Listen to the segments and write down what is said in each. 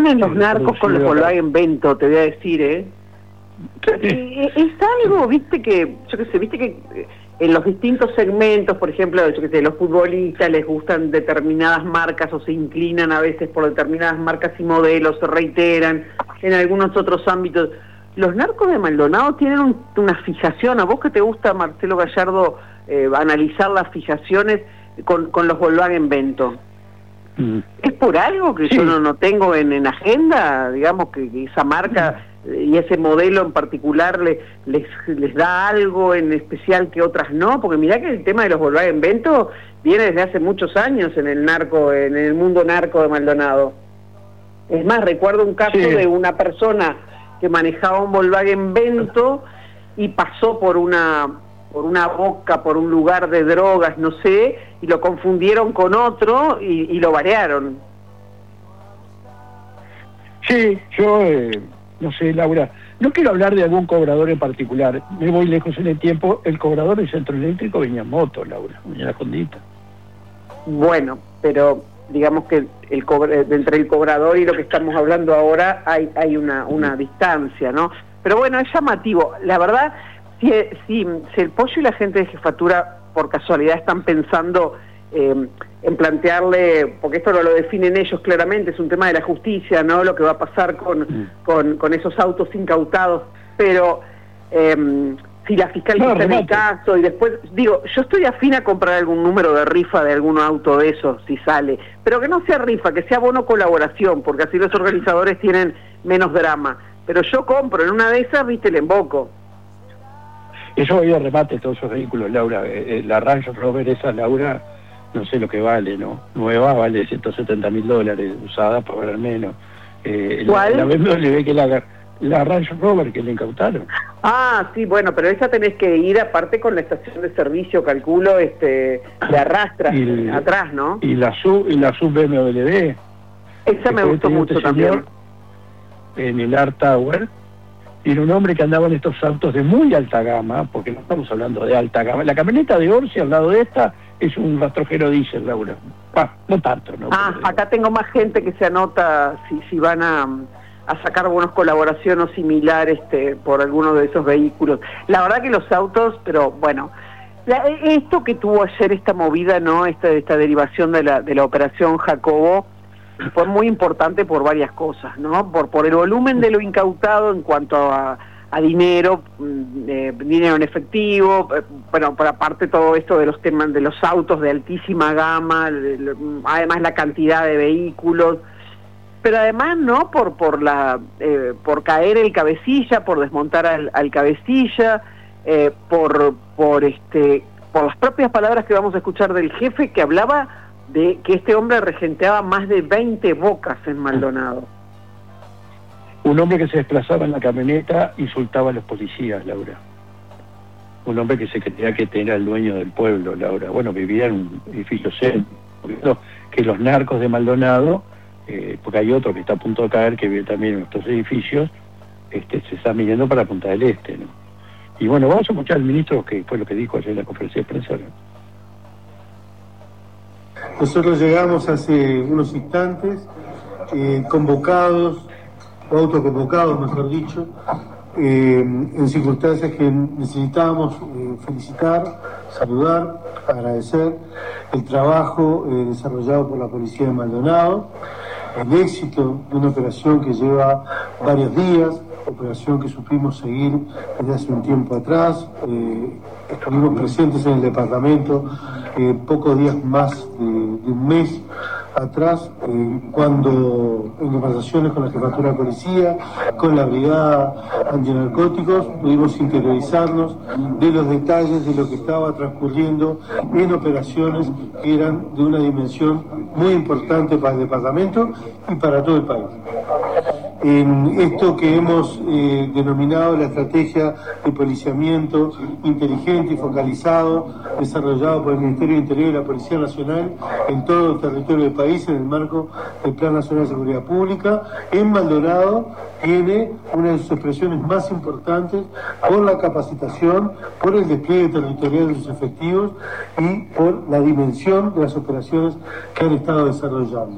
confunden los narcos con los Volkswagen Bento, te voy a decir, es algo, viste que en los distintos segmentos, por ejemplo, los futbolistas les gustan determinadas marcas o se inclinan a veces por determinadas marcas y modelos, se reiteran en algunos otros ámbitos. Los narcos de Maldonado tienen una fijación. ¿A vos que te gusta, Marcelo Gallardo, analizar las fijaciones con los Volkswagen Bento? ¿Es por algo que yo no tengo en agenda? Digamos que esa marca y ese modelo en particular les da algo en especial que otras no, porque mirá que el tema de los Volkswagen Bento viene desde hace muchos años en el mundo narco de Maldonado. Es más, recuerdo un caso de una persona que manejaba un Volkswagen Bento y pasó por una boca, por un lugar de drogas, no sé, y lo confundieron con otro y lo variaron. Sí, yo no sé, Laura, no quiero hablar de algún cobrador en particular, me voy lejos en el tiempo. El cobrador del centro eléctrico venía en moto, Laura, venía en la Hondita. Bueno, pero digamos que entre el cobrador y lo que estamos hablando ahora hay una distancia, ¿no? Pero bueno, es llamativo. La verdad, si el Pollo y la gente de jefatura por casualidad están pensando en plantearle, porque esto no lo definen ellos claramente, es un tema de la justicia, ¿no? Lo que va a pasar con esos autos incautados, pero si la fiscal está en el caso y después, digo, yo estoy afín a comprar algún número de rifa de algún auto de esos, si sale, pero que no sea rifa, que sea bono colaboración, porque así los organizadores tienen menos drama, pero yo compro, en una de esas, viste, le emboco. Eso hoy de remate todos esos vehículos, Laura. La Range Rover esa, Laura, no sé lo que vale, ¿no? Nueva vale $170.000, usada para valer menos. ¿Cuál? La BMW que la Range Rover que le incautaron. Ah, sí, bueno, pero esa tenés que ir aparte con la estación de servicio, calculo, le arrastras atrás, ¿no? Y la sub BMW. Esa me gustó mucho también. En el Art Tower, era un hombre que andaba en estos autos de muy alta gama, porque no estamos hablando de alta gama. La camioneta de Orsi al lado de esta es un rastrojero diésel, Laura. No tanto, ¿no? Acá tengo más gente que se anota si van a sacar buenos colaboración o similar por alguno de esos vehículos. La verdad que los autos, pero bueno, esto que tuvo ayer esta movida, ¿no? Esta derivación de la operación Jacobo, fue muy importante por varias cosas, ¿no? Por el volumen de lo incautado en cuanto a dinero, dinero en efectivo, bueno, por aparte todo esto de los temas de los autos de altísima gama, además la cantidad de vehículos, pero además, ¿no? Por caer el cabecilla, por desmontar al cabecilla, por las propias palabras que vamos a escuchar del jefe, que hablaba de que este hombre regenteaba más de 20 bocas en Maldonado. Un hombre que se desplazaba en la camioneta insultaba a los policías, Laura. Un hombre que se creía que era el dueño del pueblo, Laura. Bueno, vivía en un edificio céntrico, que los narcos de Maldonado, porque hay otro que está a punto de caer, que vive también en estos edificios, se están viniendo para Punta del Este, ¿no? Y bueno, vamos a escuchar al ministro, que fue lo que dijo ayer en la conferencia de prensa, ¿no? Nosotros llegamos hace unos instantes, convocados, o autoconvocados, mejor dicho, en circunstancias que necesitábamos felicitar, saludar, agradecer el trabajo desarrollado por la Policía de Maldonado, el éxito de una operación que lleva varios días, operación que supimos seguir desde hace un tiempo atrás. Estuvimos presentes en el departamento pocos días más de un mes atrás, cuando en conversaciones con la Jefatura de Policía, con la Brigada Antinarcóticos, pudimos interiorizarnos de los detalles de lo que estaba transcurriendo en operaciones que eran de una dimensión muy importante para el departamento y para todo el país. En esto que hemos denominado la estrategia de policiamiento inteligente y focalizado, desarrollado por el Ministerio del Interior y la Policía Nacional en todo el territorio del país en el marco del Plan Nacional de Seguridad Pública, en Maldonado tiene una de sus expresiones más importantes por la capacitación, por el despliegue territorial de sus efectivos y por la dimensión de las operaciones que han estado desarrollando.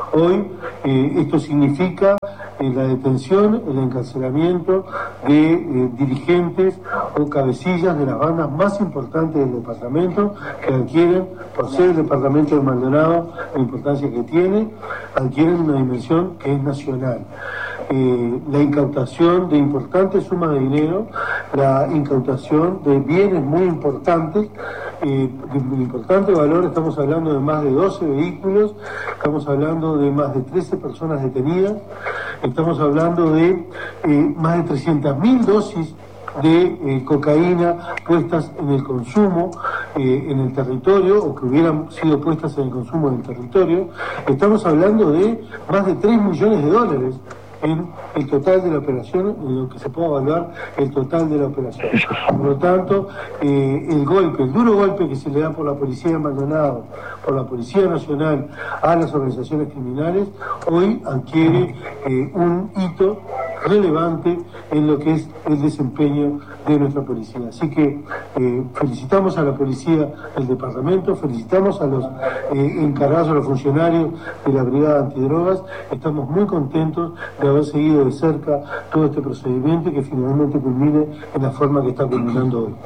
Hoy esto significa la detención, el encarcelamiento de dirigentes o cabecillas de las bandas más importantes del departamento, que adquieren, por ser el departamento de Maldonado, la importancia que tiene, adquieren una dimensión que es nacional. La incautación de importantes sumas de dinero, la incautación de bienes muy importantes, de importante valor. Estamos hablando de más de 12 vehículos, estamos hablando de más de 13 personas detenidas, estamos hablando de más de 300.000 dosis de cocaína puestas en el consumo en el territorio, o que hubieran sido puestas en el consumo en el territorio. Estamos hablando de más de 3 millones de dólares en el total de la operación, en lo que se puede evaluar el total de la operación. Por lo tanto, el duro golpe que se le da por la Policía de Maldonado, por la Policía Nacional a las organizaciones criminales, hoy adquiere un hito relevante en lo que es el desempeño de nuestra policía. Así que felicitamos a la policía del departamento, felicitamos a los encargados, a los funcionarios de la Brigada Antidrogas. Estamos muy contentos de haber seguido de cerca todo este procedimiento y que finalmente culmine en la forma que está culminando hoy.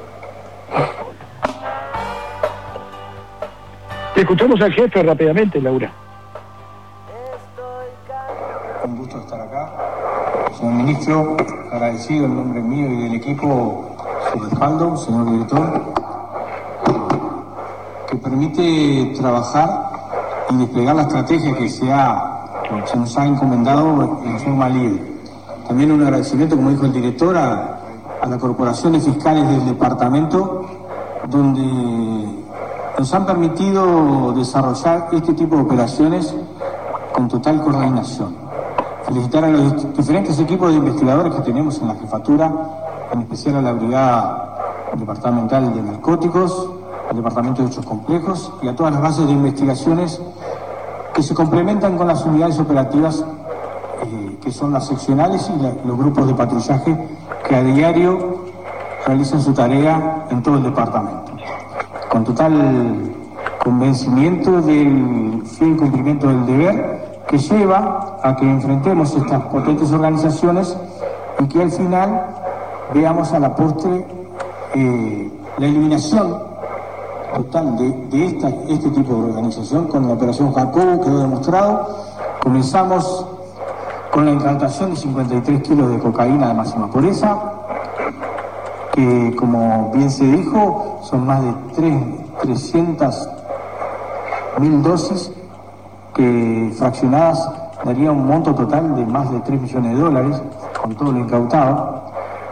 Escuchamos al jefe rápidamente, Laura. Un gusto estar acá. Señor ministro, agradecido en nombre mío y del equipo su respaldo, señor director, que permite trabajar y desplegar la estrategia que se nos ha encomendado en forma libre. También un agradecimiento, como dijo el director, a la Corporación de Fiscales del departamento, donde nos han permitido desarrollar este tipo de operaciones con total coordinación. Felicitar a los diferentes equipos de investigadores que tenemos en la jefatura, en especial a la Brigada Departamental de Narcóticos, al Departamento de Hechos Complejos y a todas las bases de investigaciones que se complementan con las unidades operativas que son las seccionales y los grupos de patrullaje que a diario realizan su tarea en todo el departamento. Con total convencimiento del fiel cumplimiento del deber que lleva a que enfrentemos estas potentes organizaciones y que al final veamos a la postre la eliminación total de este tipo de organización. Con la operación Jacobo quedó demostrado. Comenzamos con la incautación de 53 kilos de cocaína de máxima pureza, que como bien se dijo son más de 300.000 dosis que fraccionadas daría un monto total de más de 3 millones de dólares con todo lo incautado.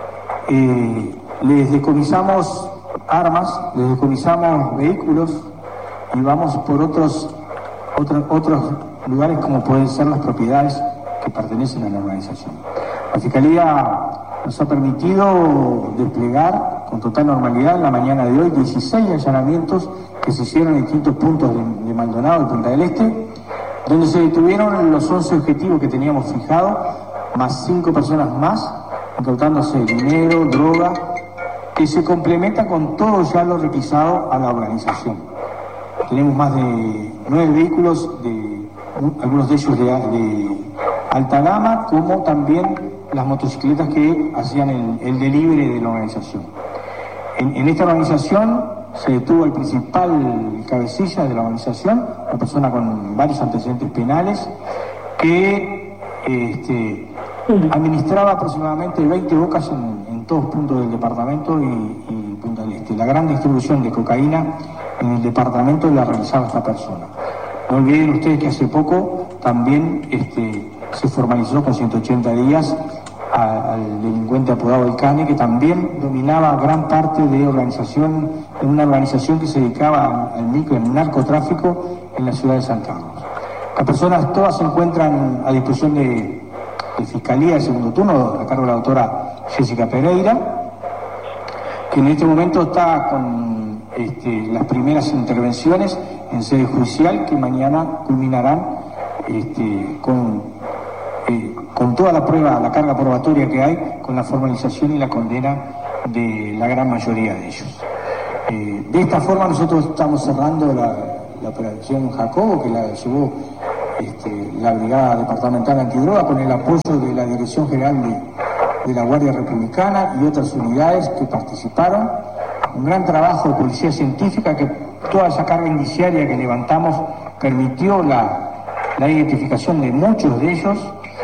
Les decomisamos armas, les decomisamos vehículos y vamos por otros lugares como pueden ser las propiedades que pertenecen a la organización. La Fiscalía nos ha permitido desplegar con total normalidad en la mañana de hoy 16 allanamientos que se hicieron en distintos puntos de Maldonado y Punta del Este, donde se detuvieron los 11 objetivos que teníamos fijados, más 5 personas más, incautándose dinero, droga, que se complementa con todo ya lo requisado a la organización. Tenemos más de 9 vehículos, algunos de ellos de alta gama, como también las motocicletas que hacían el delivery de la organización. En esta organización se detuvo el principal cabecilla de la organización, una persona con varios antecedentes penales, que administraba aproximadamente 20 bocas en todos puntos del departamento y Punta del Este. La gran distribución de cocaína en el departamento la realizaba esta persona. No olviden ustedes que hace poco también se formalizó con 180 días al delincuente apodado El Cane, que también dominaba gran parte de una organización que se dedicaba al narcotráfico en la ciudad de San Carlos. Las personas todas se encuentran a disposición de Fiscalía de segundo turno, a cargo de la doctora Jessica Pereira, que en este momento está con las primeras intervenciones en sede judicial, que mañana culminarán con toda la prueba, la carga probatoria que hay, con la formalización y la condena de la gran mayoría de ellos. De esta forma nosotros estamos cerrando la operación Jacobo, que la llevó la Brigada Departamental Antidroga, con el apoyo de la Dirección General de la Guardia Republicana y otras unidades que participaron. Un gran trabajo de policía científica, que toda esa carga indiciaria que levantamos permitió la identificación de muchos de ellos,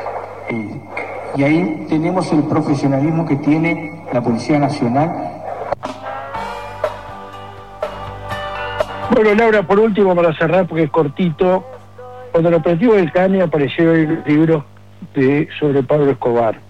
y ahí tenemos el profesionalismo que tiene la Policía Nacional. Bueno, Laura, por último, para cerrar, porque es cortito, cuando el operativo del CANE apareció el libro sobre Pablo Escobar.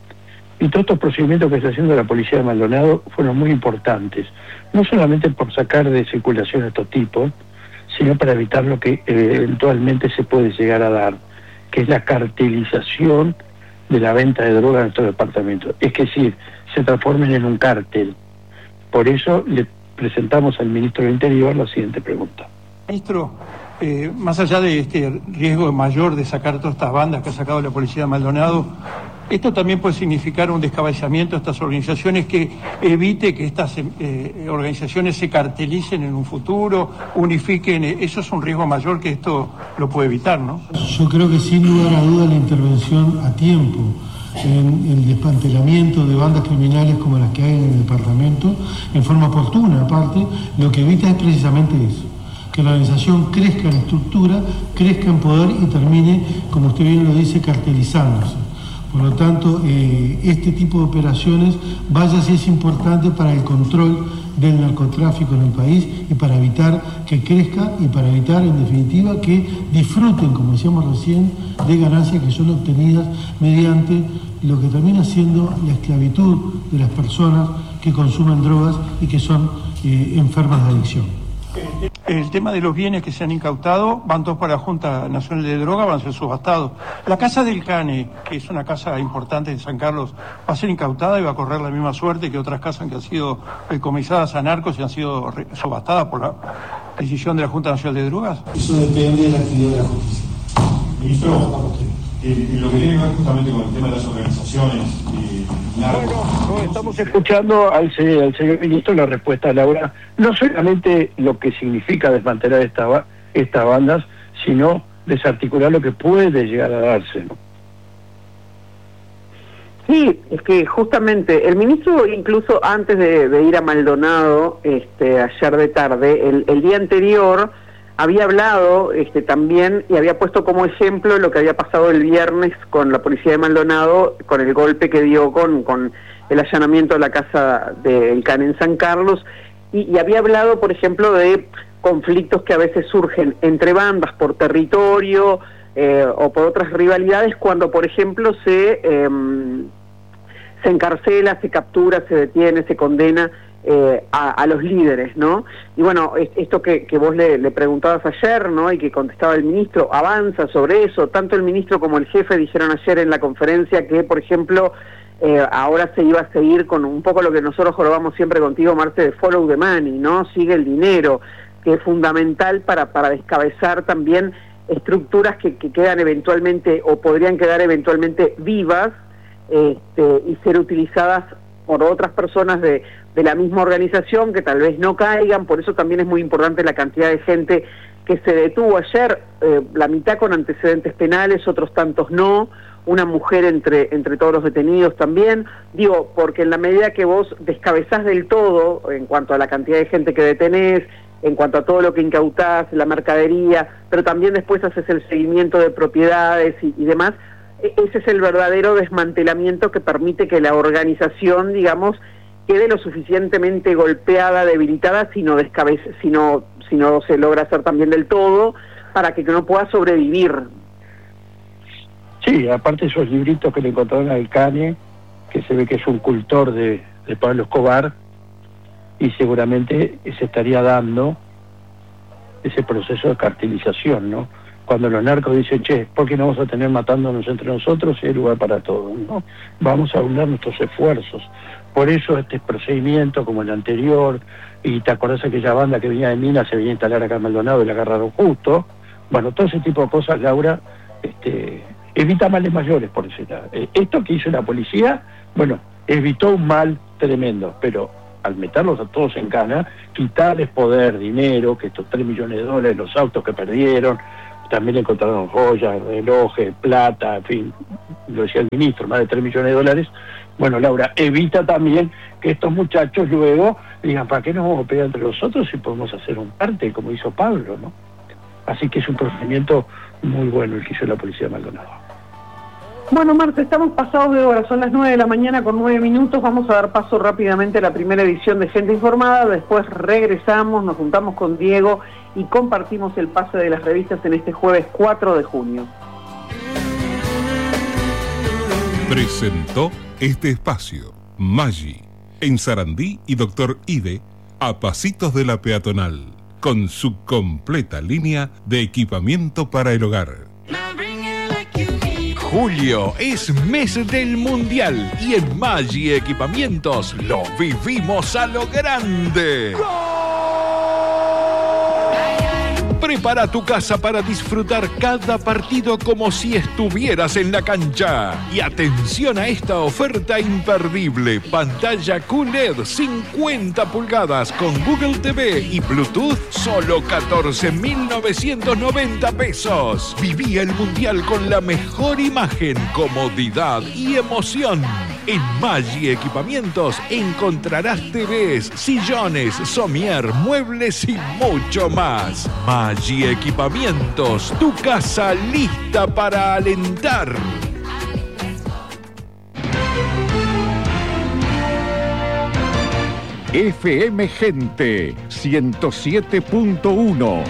Y todos estos procedimientos que está haciendo la policía de Maldonado fueron muy importantes, no solamente por sacar de circulación a estos tipos, sino para evitar lo que eventualmente se puede llegar a dar, que es la cartelización de la venta de droga en nuestro departamento. Es decir, se transformen en un cártel. Por eso le presentamos al ministro del Interior la siguiente pregunta. Ministro, más allá de este riesgo mayor de sacar todas estas bandas que ha sacado la policía de Maldonado, ¿esto también puede significar un descabezamiento de estas organizaciones que evite que estas organizaciones se cartelicen en un futuro, unifiquen? Eso es un riesgo mayor que esto lo puede evitar, ¿no? Yo creo que sin lugar a duda la intervención a tiempo en el desmantelamiento de bandas criminales como las que hay en el departamento, en forma oportuna aparte, lo que evita es precisamente eso, que la organización crezca en estructura, crezca en poder y termine, como usted bien lo dice, cartelizándose. Por lo tanto, este tipo de operaciones, vaya si es importante para el control del narcotráfico en el país y para evitar que crezca y para evitar, en definitiva, que disfruten, como decíamos recién, de ganancias que son obtenidas mediante lo que termina siendo la esclavitud de las personas que consumen drogas y que son enfermas de adicción. El tema de los bienes que se han incautado van todos para la Junta Nacional de Droga, van a ser subastados. La casa del CANE, que es una casa importante de San Carlos, va a ser incautada y va a correr la misma suerte que otras casas que han sido recomisadas a narcos y han sido subastadas por la decisión de la Junta Nacional de Drogas. Eso depende de la actividad de la justicia. Ministro, lo que tiene que ver justamente con el tema de las organizaciones Bueno, estamos escuchando al señor ministro la respuesta a Laura, no solamente lo que significa desmantelar estas bandas, sino desarticular lo que puede llegar a darse, ¿no? Sí, es que justamente el ministro, incluso antes de ir a Maldonado, ayer de tarde, el día anterior, había hablado también y había puesto como ejemplo lo que había pasado el viernes con la policía de Maldonado, con el golpe que dio con el allanamiento de la casa del CAN en San Carlos, y había hablado, por ejemplo, de conflictos que a veces surgen entre bandas por territorio o por otras rivalidades, cuando, por ejemplo, se encarcela, se captura, se detiene, se condena a los líderes, ¿no? Y bueno, esto que vos le preguntabas ayer, ¿no? Y que contestaba el ministro, avanza sobre eso. Tanto el ministro como el jefe dijeron ayer en la conferencia que, por ejemplo, ahora se iba a seguir con un poco lo que nosotros jorobamos siempre contigo, Marce, de follow the money, ¿no? Sigue el dinero, que es fundamental para descabezar también estructuras que quedan eventualmente o podrían quedar eventualmente vivas y ser utilizadas por otras personas de la misma organización que tal vez no caigan. Por eso también es muy importante la cantidad de gente que se detuvo ayer, la mitad con antecedentes penales, otros tantos no, una mujer entre todos los detenidos también, digo, porque en la medida que vos descabezás del todo en cuanto a la cantidad de gente que detenés, en cuanto a todo lo que incautás, la mercadería, pero también después haces el seguimiento de propiedades y demás, ese es el verdadero desmantelamiento que permite que la organización, digamos, quede lo suficientemente golpeada, debilitada, si no se logra hacer también del todo, para que no pueda sobrevivir. Sí, aparte esos libritos que le encontraron al CANE, que se ve que es un cultor de Pablo Escobar, y seguramente se estaría dando ese proceso de cartelización, ¿no? Cuando los narcos dicen, che, ¿por qué no vamos a tener matándonos entre nosotros? Y hay lugar para todo, ¿no? Vamos a unir nuestros esfuerzos. Por eso este procedimiento, como el anterior, y te acordás aquella banda que venía de Minas, se venía a instalar acá en Maldonado y la agarraron justo. Bueno, todo ese tipo de cosas, Laura, evita males mayores, por ese lado. Esto que hizo la policía, bueno, evitó un mal tremendo, pero al meterlos a todos en cana, quitarles poder, dinero, que estos $3 millones, los autos que perdieron, también le encontraron joyas, relojes, plata, en fin, lo decía el ministro, más de $3 millones. Bueno, Laura, evita también que estos muchachos luego digan, ¿para qué nos vamos a pelear entre nosotros si podemos hacer un parte, como hizo Pablo, ¿no? Así que es un procedimiento muy bueno el que hizo la policía de Maldonado. Bueno, Marta, estamos pasados de hora, son las 9 de la mañana con 9 minutos, vamos a dar paso rápidamente a la primera edición de Gente Informada, después regresamos, nos juntamos con Diego y compartimos el pase de las revistas en este jueves 4 de junio. Presentó este espacio Maggi, en Sarandí y Doctor Ide, a pasitos de la peatonal, con su completa línea de equipamiento para el hogar. Julio es mes del Mundial y en Maggi Equipamientos lo vivimos a lo grande. Prepara tu casa para disfrutar cada partido como si estuvieras en la cancha. Y atención a esta oferta imperdible. Pantalla QLED 50 pulgadas con Google TV y Bluetooth, solo 14.990 pesos. Viví el Mundial con la mejor imagen, comodidad y emoción. En Maggi Equipamientos encontrarás TVs, sillones, somier, muebles y mucho más. Maggi Equipamientos, tu casa lista para alentar. FM Gente 107.1.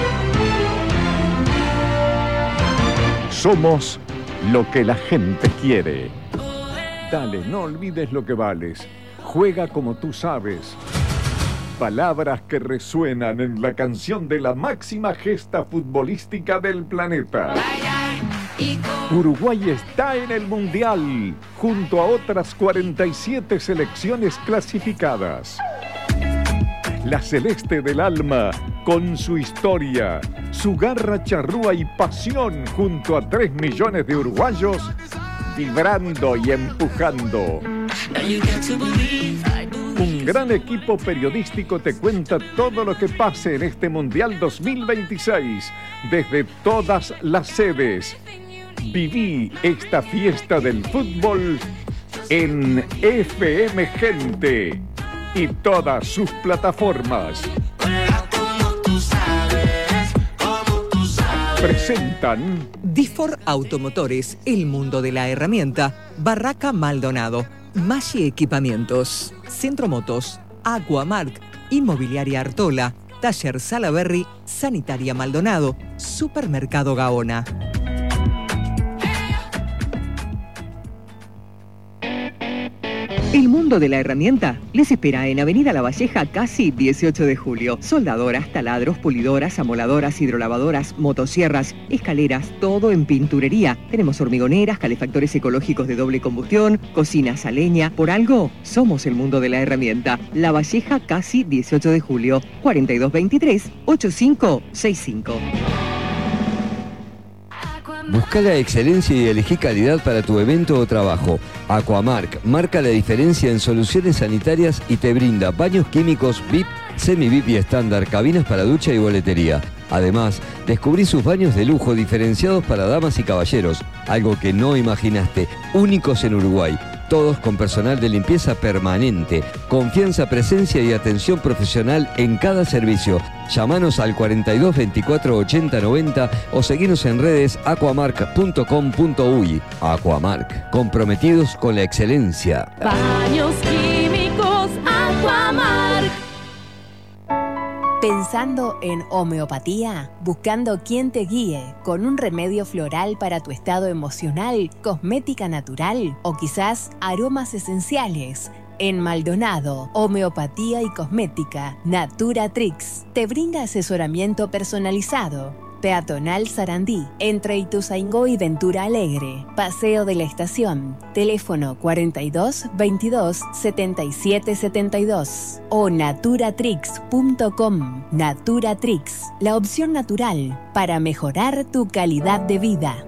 Somos lo que la gente quiere. Dale, no olvides lo que vales. Juega como tú sabes. Palabras que resuenan en la canción de la máxima gesta futbolística del planeta. Uruguay está en el Mundial, junto a otras 47 selecciones clasificadas. La celeste del alma, con su historia, su garra charrúa y pasión, junto a 3 millones de uruguayos, vibrando y empujando. Un gran equipo periodístico te cuenta todo lo que pase en este Mundial 2026, desde todas las sedes. Viví esta fiesta del fútbol en FM Gente y todas sus plataformas. Presentan Difor Automotores, el mundo de la herramienta. Barraca Maldonado, Maggi Equipamientos, Centro Motos, Aquamark, Inmobiliaria Artola, Taller Salaberry, Sanitaria Maldonado, Supermercado Gaona. El mundo de la herramienta les espera en Avenida La Valleja, casi 18 de julio. Soldadoras, taladros, pulidoras, amoladoras, hidrolavadoras, motosierras, escaleras, todo en pinturería. Tenemos hormigoneras, calefactores ecológicos de doble combustión, cocinas a leña. Por algo, somos el mundo de la herramienta. La Valleja, casi 18 de julio. 4223-8565. Busca la excelencia y elegí calidad para tu evento o trabajo. Aquamark marca la diferencia en soluciones sanitarias y te brinda baños químicos VIP, semi-VIP y estándar, cabinas para ducha y boletería. Además, descubrí sus baños de lujo diferenciados para damas y caballeros, algo que no imaginaste, únicos en Uruguay. Todos con personal de limpieza permanente, confianza, presencia y atención profesional en cada servicio. Llámanos al 42 24 80 90 o seguinos en redes aquamark.com.uy. Aquamark, comprometidos con la excelencia. Baños químicos Aquamark. ¿Pensando en homeopatía? ¿Buscando quien te guíe con un remedio floral para tu estado emocional, cosmética natural o quizás aromas esenciales? En Maldonado, Homeopatía y Cosmética, Natura Trix te brinda asesoramiento personalizado. Peatonal Sarandí, entre Ituzaingó y Ventura Alegre. Paseo de la Estación. Teléfono 42 22 77 72 o naturatrix.com. Naturatrix, la opción natural para mejorar tu calidad de vida.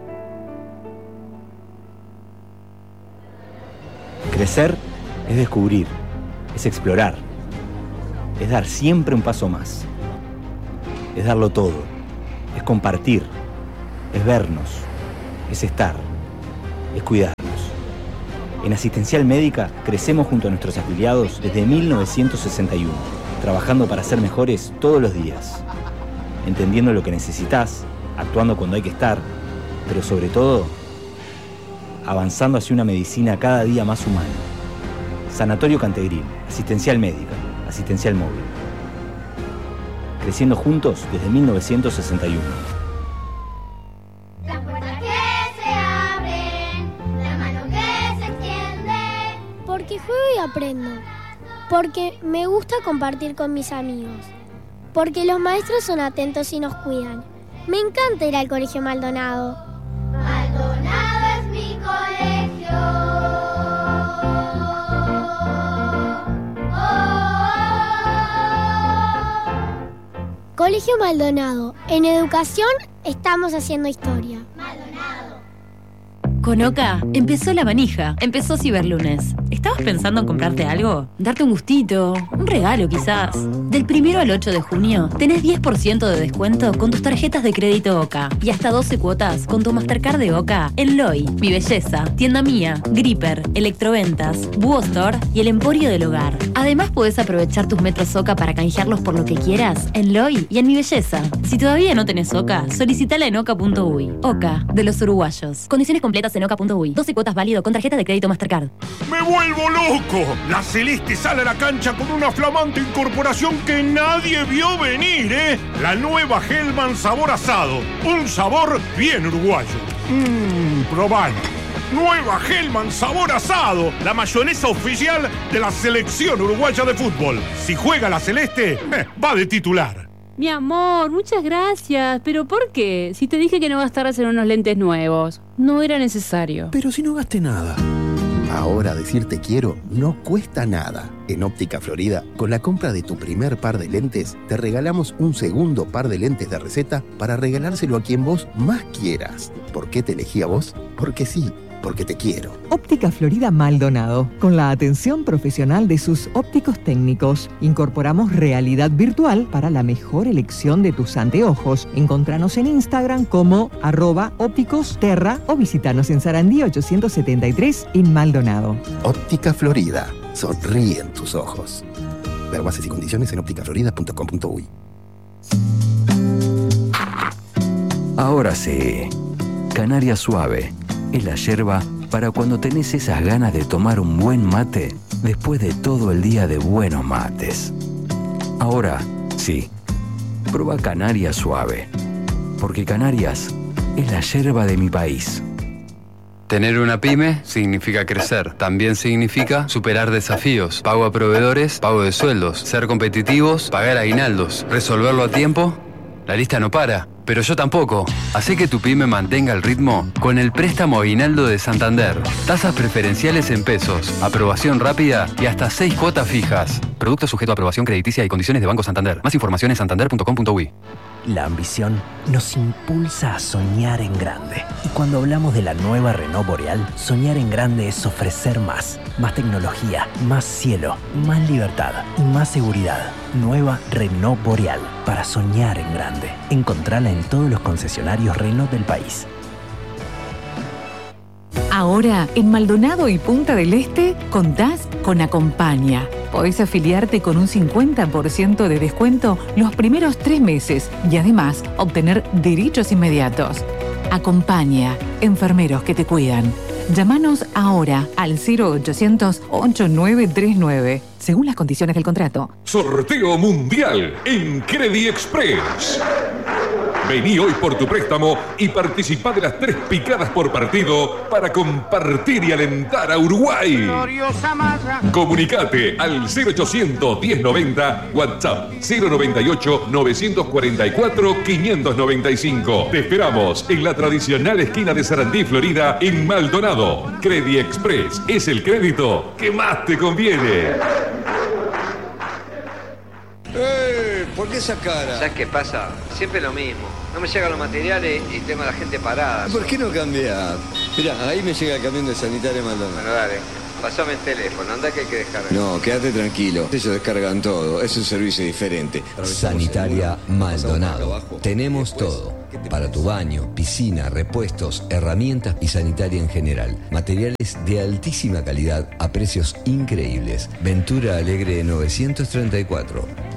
Crecer es descubrir, es explorar, es dar siempre un paso más, es darlo todo. es compartir, es vernos, es estar, es cuidarnos. En Asistencial Médica crecemos junto a nuestros afiliados desde 1961, trabajando para ser mejores todos los días, entendiendo lo que necesitas, actuando cuando hay que estar, pero sobre todo, avanzando hacia una medicina cada día más humana. Sanatorio Cantegrín, Asistencial Médica, Asistencial Móvil. Creciendo juntos desde 1961. Las puertas que se abren, la mano que se extiende. Porque juego y aprendo. Porque me gusta compartir con mis amigos. Porque los maestros son atentos y nos cuidan. Me encanta ir al Colegio Maldonado. Maldonado es mi colegio. Colegio Maldonado. En educación estamos haciendo historia. Con Oca empezó la manija, empezó Ciberlunes. ¿Estabas pensando en comprarte algo? ¿Darte un gustito? ¿Un regalo quizás? Del 1 al 8 de junio tenés 10% de descuento con tus tarjetas de crédito Oca y hasta 12 cuotas con tu Mastercard de Oca en Loy, Mi Belleza, Tienda Mía, Gripper, Electroventas, Búho Store y el Emporio del Hogar. Además podés aprovechar tus metros Oca para canjearlos por lo que quieras en Loy y en Mi Belleza. Si todavía no tenés Oca, solicitala en oca.uy. Oca, de los uruguayos. Condiciones completas en oca.uy. 12 cuotas válido con tarjeta de crédito Mastercard. ¡Me vuelvo loco! La Celeste sale a la cancha con una flamante incorporación que nadie vio venir, ¿eh? La nueva Hellman sabor asado. Un sabor bien uruguayo. Probalo. Nueva Hellman sabor asado. La mayonesa oficial de la selección uruguaya de fútbol. Si juega la Celeste, va de titular. Mi amor, muchas gracias. ¿Pero por qué? Si te dije que no gastaras en unos lentes nuevos. No era necesario. Pero si no gasté nada. Ahora decir te quiero no cuesta nada. En Óptica Florida, con la compra de tu primer par de lentes, te regalamos un segundo par de lentes de receta para regalárselo a quien vos más quieras. ¿Por qué te elegí a vos? Porque sí. Porque te quiero. Óptica Florida Maldonado. Con la atención profesional de sus ópticos técnicos, incorporamos realidad virtual para la mejor elección de tus anteojos. Encontranos en Instagram como @ópticosterra o visitanos en Sarandí 873 en Maldonado. Óptica Florida. Sonríen tus ojos. Ver bases y condiciones en ópticaflorida.com.uy. Ahora sí. Canaria Suave. Es la yerba para cuando tenés esas ganas de tomar un buen mate después de todo el día de buenos mates. Ahora, sí, prueba Canarias Suave, porque Canarias es la yerba de mi país. Tener una pyme significa crecer. También significa superar desafíos, pago a proveedores, pago de sueldos, ser competitivos, pagar aguinaldos, resolverlo a tiempo. La lista no para, pero yo tampoco. Hacé que tu pyme mantenga el ritmo con el préstamo aguinaldo de Santander. Tasas preferenciales en pesos, aprobación rápida y hasta 6 cuotas fijas. Producto sujeto a aprobación crediticia y condiciones de Banco Santander. Más información en santander.com.uy. La ambición nos impulsa a soñar en grande. Y cuando hablamos de la nueva Renault Boreal, soñar en grande es ofrecer más. Más tecnología, más cielo, más libertad y más seguridad. Nueva Renault Boreal, para soñar en grande. Encontrala en todos los concesionarios Renault del país. Ahora, en Maldonado y Punta del Este, contás con Acompaña. Podés afiliarte con un 50% de descuento los primeros 3 meses y además obtener derechos inmediatos. Acompaña, enfermeros que te cuidan. Llámanos ahora al 0800-8939, según las condiciones del contrato. Sorteo mundial en Credit Express. Vení hoy por tu préstamo y participá de las 3 picadas por partido para compartir y alentar a Uruguay. Comunicate al 0800 1090, WhatsApp 098 944 595. Te esperamos en la tradicional esquina de Sarandí, Florida, en Maldonado. Credit Express es el crédito que más te conviene. ¿Por qué esa cara? ¿Sabes qué pasa? Siempre lo mismo. No me llegan los materiales y tengo a la gente parada. ¿Por qué no cambiar? Mirá, ahí me llega el camión de Sanitaria Maldonado. Bueno, dale. Pasame el teléfono, anda que hay que descargar. No, quédate tranquilo. Ellos descargan todo. Es un servicio diferente. Sanitaria Maldonado. Tenemos todo. Para tu baño, piscina, repuestos, herramientas y sanitaria en general. Materiales de altísima calidad a precios increíbles. Ventura Alegre 934.